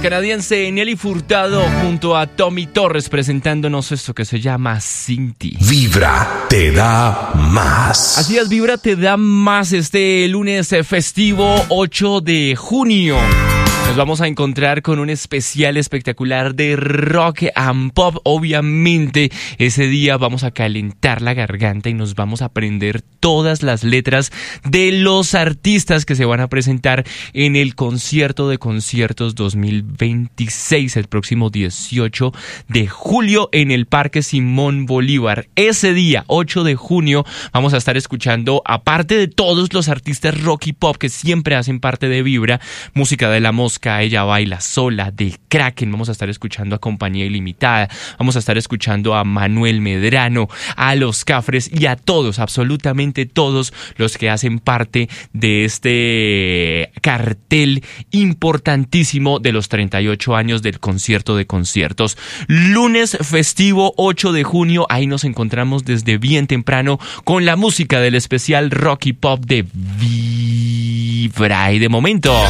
La canadiense Nelly Furtado junto a Tommy Torres presentándonos esto que se llama Sin Ti. Vibra te da más. Así es, Vibra te da más este lunes festivo 8 de junio. Nos vamos a encontrar con un especial espectacular de rock and pop. Obviamente, ese día vamos a calentar la garganta y nos vamos a aprender todas las letras de los artistas que se van a presentar en el Concierto de Conciertos 2026, el próximo 18 de julio en el Parque Simón Bolívar. Ese día, 8 de junio, vamos a estar escuchando, aparte de todos los artistas rock y pop que siempre hacen parte de Vibra, música de La Mosca, Ella Baila Sola, de Kraken, vamos a estar escuchando a Compañía Ilimitada, vamos a estar escuchando a Manuel Medrano, a Los Cafres y a todos, absolutamente todos los que hacen parte de este cartel importantísimo de los 38 años del Concierto de Conciertos. Lunes festivo 8 de junio, ahí nos encontramos desde bien temprano con la música del especial rock y pop de Vibra. Y de momento...